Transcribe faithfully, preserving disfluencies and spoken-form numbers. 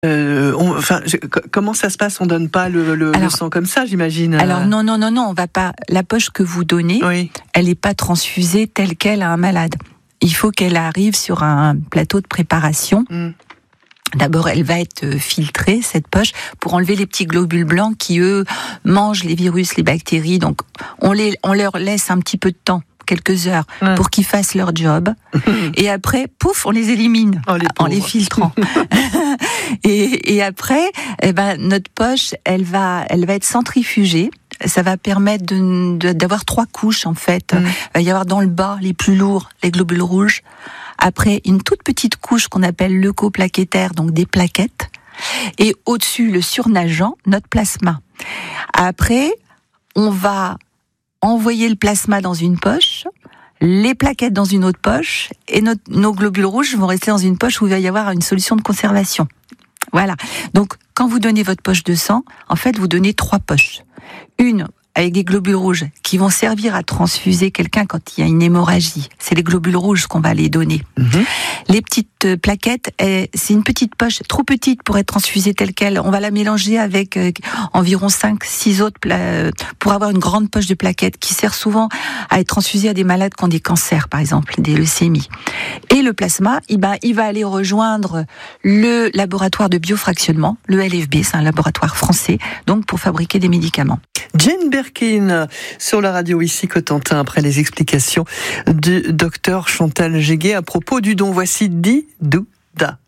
Euh, on, enfin, je, comment ça se passe? On donne pas le, le, alors, le sang comme ça, j'imagine. Alors non, non, non, non, on va pas. La poche que vous donnez, oui. elle n'est pas transfusée telle quelle à un malade. Il faut qu'elle arrive sur un plateau de préparation. Mm. D'abord, elle va être filtrée, cette poche, pour enlever les petits globules blancs qui, eux, mangent les virus, les bactéries. Donc, on, les, on leur laisse un petit peu de temps, quelques heures, ouais. pour qu'ils fassent leur job. Et après, pouf, on les élimine oh, les en les filtrant. et, et après, eh ben, notre poche, elle va, elle va être centrifugée. Ça va permettre de, de, d'avoir trois couches, en fait. Mm. Il va y avoir dans le bas, les plus lourds, les globules rouges. Après, une toute petite couche qu'on appelle leucoplaquettaire, donc des plaquettes. Et au-dessus, le surnageant, notre plasma. Après, on va envoyer le plasma dans une poche, les plaquettes dans une autre poche, et notre, nos globules rouges vont rester dans une poche où il va y avoir une solution de conservation. Voilà. Donc, quand vous donnez votre poche de sang, en fait, vous donnez trois poches. Une avec des globules rouges qui vont servir à transfuser quelqu'un quand il y a une hémorragie. C'est les globules rouges qu'on va les donner. Mmh. Les petites plaquettes, c'est une petite poche, trop petite pour être transfusée telle quelle. On va la mélanger avec euh, environ cinq six autres pla- pour avoir une grande poche de plaquettes qui sert souvent à être transfusée à des malades qui ont des cancers, par exemple, des leucémies. Et le plasma, il va, il va aller rejoindre le laboratoire de biofractionnement, le L F B, c'est un laboratoire français, donc pour fabriquer des médicaments. Jane Birkin sur la radio ici Cotentin après les explications du docteur Chantal Jégué à propos du don. Voici Di Douda.